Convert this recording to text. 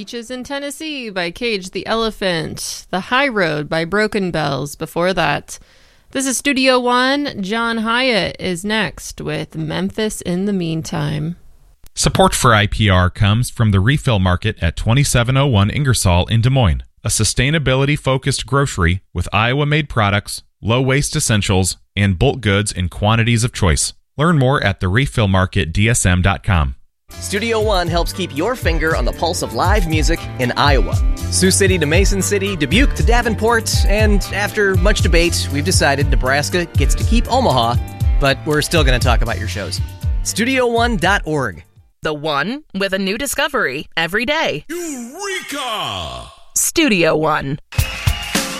Beaches in Tennessee by Cage the Elephant. The High Road by Broken Bells before that. This is Studio One. John Hyatt is next with Memphis in the Meantime. Support for IPR comes from the Refill Market at 2701 Ingersoll in Des Moines, a sustainability-focused grocery with Iowa-made products, low-waste essentials, and bulk goods in quantities of choice. Learn more at therefillmarketdsm.com. Studio One helps keep your finger on the pulse of live music in Iowa. Sioux City to Mason City, Dubuque to Davenport, and after much debate, we've decided Nebraska gets to keep Omaha, but we're still going to talk about your shows. StudioOne.org. The One with a new discovery every day. Eureka! Studio One.